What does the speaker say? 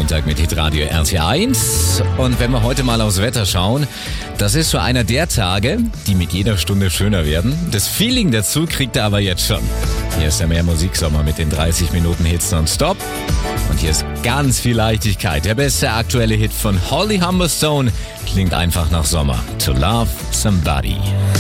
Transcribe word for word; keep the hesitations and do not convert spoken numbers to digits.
Montag mit Hitradio R T eins. Und wenn wir heute mal aufs Wetter schauen, das ist so einer der Tage, die mit jeder Stunde schöner werden. Das Feeling dazu kriegt er aber jetzt schon. Hier ist der Mehr-Musik-Sommer mit den dreißig Minuten Hits nonstop. Und hier ist ganz viel Leichtigkeit. Der beste aktuelle Hit von Holly Humberstone klingt einfach nach Sommer. To Love Somebody.